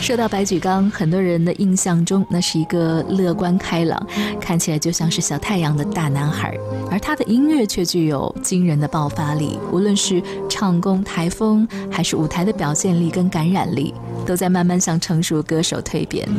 说到白举纲，很多人的印象中那是一个乐观开朗，看起来就像是小太阳的大男孩，而他的音乐却具有惊人的爆发力，无论是唱功、台风，还是舞台的表现力跟感染力，都在慢慢向成熟歌手蜕变。